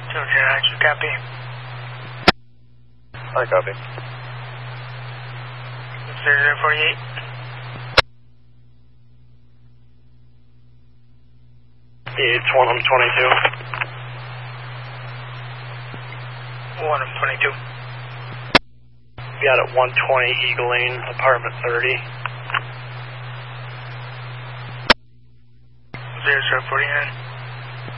Roger, copy. I copy. 0048. It's 122. 122. Got it, 120 Eagle Lane, apartment 30. 0049.